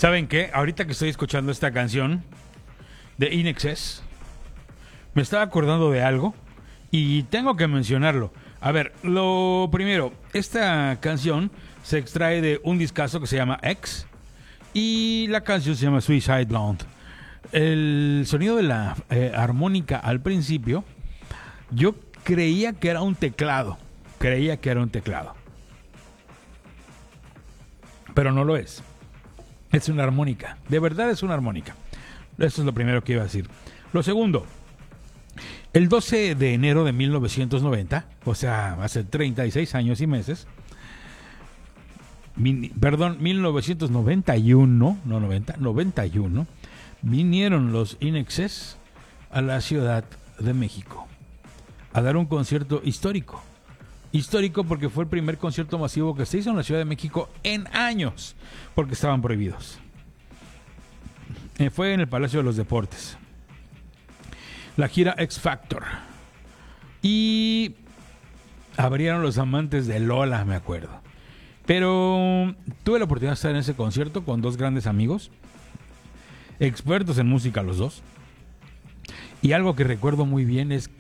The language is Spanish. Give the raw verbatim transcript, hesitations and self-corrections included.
¿Saben qué? Ahorita que estoy escuchando esta canción de In Excess, me estaba acordando de algo y tengo que mencionarlo. A ver, lo primero, esta canción se extrae de un discazo que se llama X y la canción se llama Suicide Blonde. El sonido de la eh, armónica al principio, yo creía que era un teclado, creía que era un teclado, pero no lo es. Es una armónica, de verdad es una armónica. Eso es lo primero que iba a decir. Lo segundo, el doce de enero de mil novecientos noventa, o sea, hace treinta y seis años y meses, min, perdón, mil novecientos noventa y uno, no noventa, noventa y uno, vinieron los In Excess a la Ciudad de México a dar un concierto histórico. Histórico porque fue el primer concierto masivo que se hizo en la Ciudad de México en años, porque estaban prohibidos. Eh, fue en el Palacio de los Deportes. La gira X Factor. Y abrieron los amantes de Lola, me acuerdo. Pero tuve la oportunidad de estar en ese concierto con dos grandes amigos, expertos en música los dos. Y algo que recuerdo muy bien es que